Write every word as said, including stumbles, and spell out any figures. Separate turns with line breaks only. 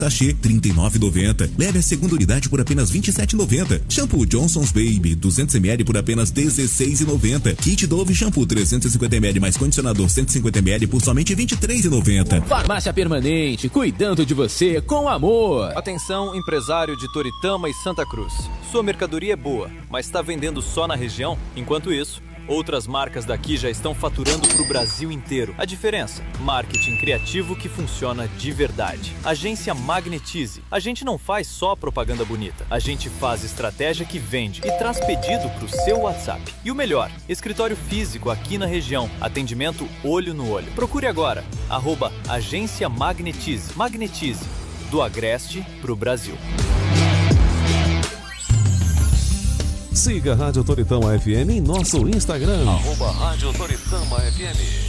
Sachê trinta e nove reais e noventa centavos. Leve a segunda unidade por apenas vinte e sete reais e noventa centavos. Shampoo Johnson's Baby duzentos mililitros por apenas dezesseis reais e noventa centavos. Kit Dove Shampoo trezentos e cinquenta mililitros mais condicionador cento e cinquenta mililitros por somente vinte e três reais e noventa centavos.
Farmácia Permanente, cuidando de você com amor.
Atenção, empresário de Toritama e Santa Cruz. Sua mercadoria é boa, mas está vendendo só na região? Enquanto isso, outras marcas daqui já estão faturando para o Brasil inteiro. A diferença? Marketing criativo que funciona de verdade. Agência Magnetize. A gente não faz só propaganda bonita. A gente faz estratégia que vende e traz pedido para o seu WhatsApp. E o melhor, escritório físico aqui na região. Atendimento olho no olho. Procure agora. Arroba Agência Magnetize. Magnetize. Do Agreste para o Brasil.
Siga a Rádio Toritama F M em nosso Instagram.
Arroba Rádio Toritama F M.